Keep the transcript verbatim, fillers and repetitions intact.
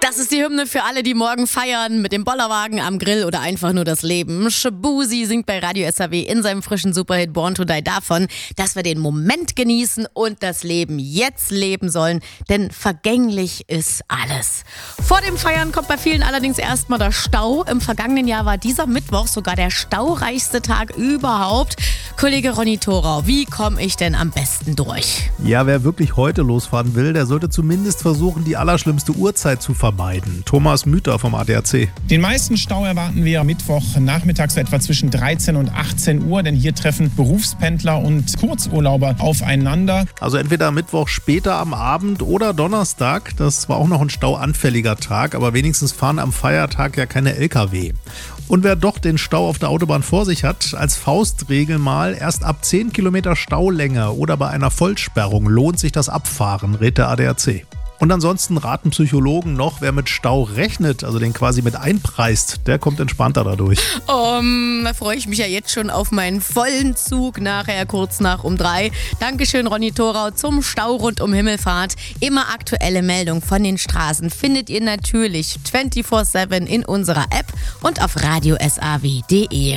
Das ist die Hymne für alle, die morgen feiern, mit dem Bollerwagen am Grill oder einfach nur das Leben. Shabuzi singt bei Radio S R W in seinem frischen Superhit Born to Die davon, dass wir den Moment genießen und das Leben jetzt leben sollen, denn vergänglich ist alles. Vor dem Feiern kommt bei vielen allerdings erstmal der Stau. Im vergangenen Jahr war dieser Mittwoch sogar der staureichste Tag überhaupt. Kollege Ronny Thorau, wie komme ich denn am besten durch? Ja, wer wirklich heute losfahren will, der sollte zumindest versuchen, die allerschlimmste Uhrzeit zu vermeiden. Thomas Müther vom A D A C. Den meisten Stau erwarten wir Mittwoch nachmittags etwa zwischen dreizehn und achtzehn Uhr, denn hier treffen Berufspendler und Kurzurlauber aufeinander. Also entweder Mittwoch später am Abend oder Donnerstag. Das war auch noch ein stauanfälliger Tag, aber wenigstens fahren am Feiertag ja keine L K W. Und wer doch den Stau auf der Autobahn vor sich hat, als Faustregel mal, erst ab zehn Kilometer Staulänge oder bei einer Vollsperrung lohnt sich das Abfahren, rät der A D A C. Und ansonsten raten Psychologen noch, wer mit Stau rechnet, also den quasi mit einpreist, der kommt entspannter dadurch. Um, da freue ich mich ja jetzt schon auf meinen vollen Zug nachher kurz nach um drei. Dankeschön, Ronny Thorau, zum Stau rund um Himmelfahrt. Immer aktuelle Meldungen von den Straßen findet ihr natürlich vierundzwanzig sieben in unserer App und auf radio s a w punkt d e.